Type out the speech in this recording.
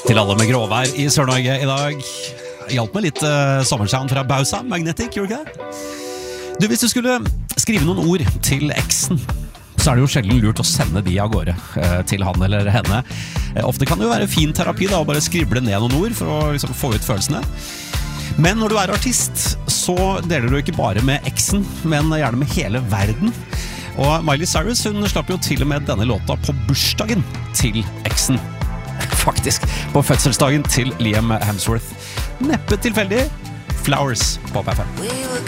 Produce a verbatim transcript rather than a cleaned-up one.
Til alle med gråvær i Sør-Norge i dag. Hjalp meg litt uh, sommersound fra Bausa, Magnetic, gjorde du ikke det? Du, hvis du skulle skrive noen ord til eksen, så er det jo sjelden lurt å sende de av gårde uh, til han eller henne. Uh, ofte kan det jo være fin terapi da, å bare skrible ned noen ord for å liksom, få ut følelsene. Men når du er artist, så deler du ikke bare med eksen, men gjerne med hele verden. Og Miley Cyrus, hun slapp jo til og med denne låta på bursdagen til eksen. Faktisk, på fødselsdagen til Liam Hemsworth. Neppe tilfeldig. Flowers på P F M.